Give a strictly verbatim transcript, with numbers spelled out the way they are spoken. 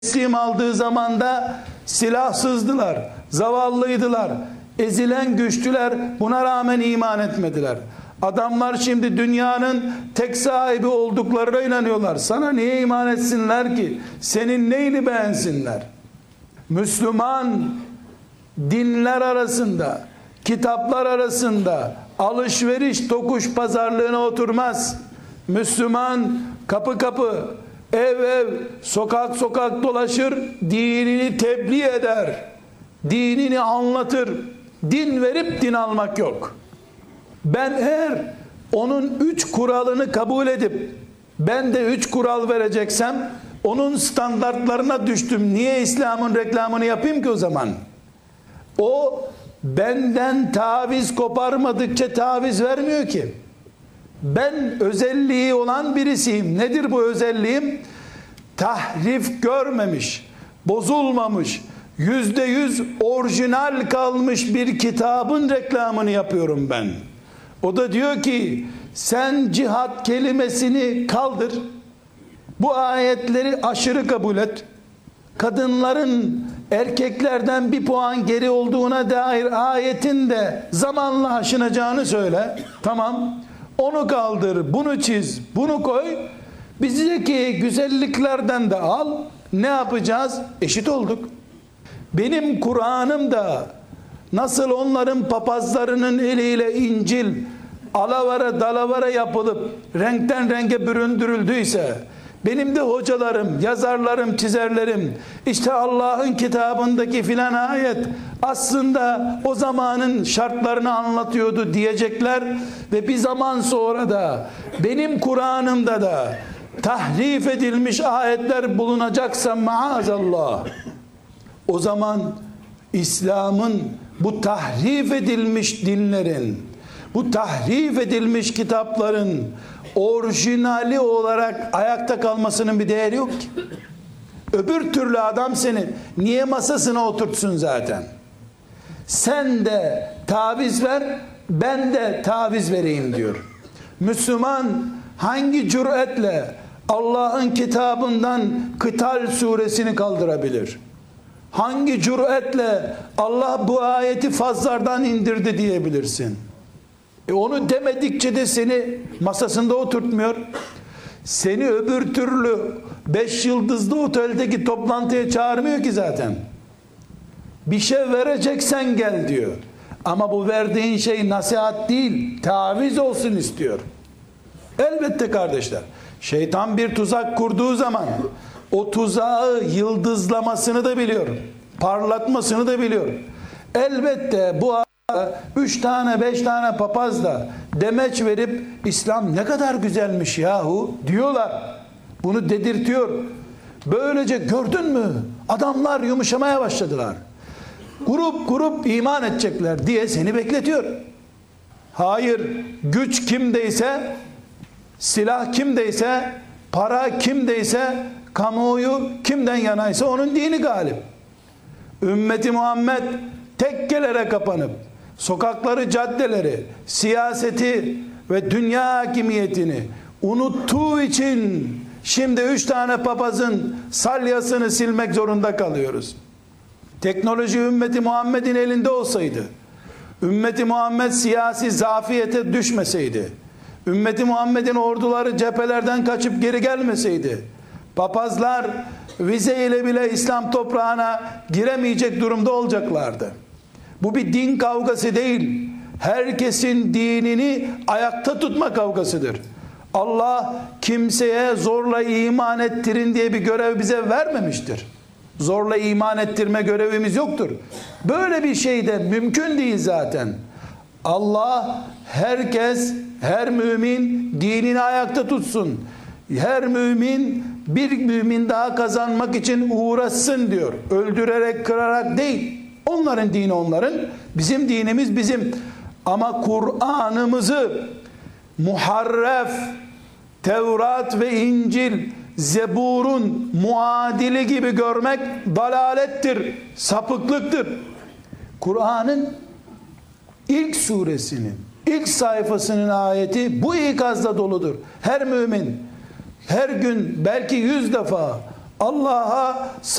teslim aldığı zaman da silahsızdılar, zavallıydılar, ezilen güçlüler, buna rağmen iman etmediler. Adamlar şimdi dünyanın tek sahibi olduklarına inanıyorlar. Sana niye iman etsinler ki? Senin neyini beğensinler? Müslüman dinler arasında, kitaplar arasında alışveriş tokuş pazarlığına oturmaz. Müslüman kapı kapı, ev ev, sokak sokak dolaşır, dinini tebliğ eder, dinini anlatır. Din verip din almak yok. Ben eğer onun üç kuralını kabul edip ben de üç kural vereceksem onun standartlarına düştüm. Niye İslam'ın reklamını yapayım ki o zaman? O benden taviz koparmadıkça taviz vermiyor ki. Ben özelliği olan birisiyim. Nedir bu özelliğim? Tahrif görmemiş, bozulmamış, yüzde yüz orijinal kalmış bir kitabın reklamını yapıyorum ben. O da diyor ki sen cihat kelimesini kaldır, bu ayetleri aşırı kabul et, kadınların erkeklerden bir puan geri olduğuna dair ayetin de zamanla aşınacağını söyle. Tamam, onu kaldır, bunu çiz, bunu koy, bizdeki güzelliklerden de al. Ne yapacağız? Eşit olduk. Benim Kur'an'ım da nasıl onların papazlarının eliyle İncil alavara dalavara yapılıp renkten renge büründürüldüyse, benim de hocalarım, yazarlarım, çizerlerim işte Allah'ın kitabındaki filan ayet aslında o zamanın şartlarını anlatıyordu diyecekler ve bir zaman sonra da benim Kur'an'ımda da tahrif edilmiş ayetler bulunacaksa maazallah, o zaman İslam'ın bu tahrif edilmiş dinlerin, bu tahrif edilmiş kitapların orijinali olarak ayakta kalmasının bir değeri yok ki. Öbür türlü adam seni niye masasına oturtsun zaten? Sen de taviz ver, ben de taviz vereyim diyor. Müslüman hangi cüretle Allah'ın kitabından Kıtal suresini kaldırabilir? Hangi cüretle Allah bu ayeti fazlardan indirdi diyebilirsin? E onu demedikçe de seni masasında oturtmuyor. Seni öbür türlü beş yıldızlı oteldeki toplantıya çağırmıyor ki zaten. Bir şey vereceksen gel diyor. Ama bu verdiğin şey nasihat değil, taviz olsun istiyor. Elbette kardeşler, şeytan bir tuzak kurduğu zaman o tuzağı yıldızlamasını da biliyor, parlatmasını da biliyor. Elbette bu üç tane beş tane papaz da demeç verip İslam ne kadar güzelmiş yahu diyorlar. Bunu dedirtiyor. Böylece gördün mü? Adamlar yumuşamaya başladılar. Grup grup iman edecekler diye seni bekletiyor. Hayır, güç kimdeyse, silah kimdeyse, para kimdeyse, kamuoyu kimden yanaysa onun dini galip. Ümmeti Muhammed tekkelere kapanıp sokakları, caddeleri, siyaseti ve dünya hakimiyetini unuttuğu için şimdi üç tane papazın salyasını silmek zorunda kalıyoruz. Teknoloji ümmeti Muhammed'in elinde olsaydı, ümmeti Muhammed siyasi zafiyete düşmeseydi, ümmeti Muhammed'in orduları cephelerden kaçıp geri gelmeseydi, papazlar vize ile bile İslam toprağına giremeyecek durumda olacaklardı. Bu bir din kavgası değil. Herkesin dinini ayakta tutma kavgasıdır. Allah kimseye zorla iman ettirin diye bir görev bize vermemiştir. Zorla iman ettirme görevimiz yoktur. Böyle bir şey de mümkün değil zaten. Allah herkes, her mümin dinini ayakta tutsun. Her mümin bir mümin daha kazanmak için uğraşsın diyor. Öldürerek, kırarak değil. Onların dini onların, bizim dinimiz bizim. Ama Kur'an'ımızı muharref, Tevrat ve İncil, Zebur'un muadili gibi görmek dalalettir, sapıklıktır. Kur'an'ın ilk suresinin, ilk sayfasının ayeti bu ikazla doludur. Her mümin her gün belki yüz defa Allah'a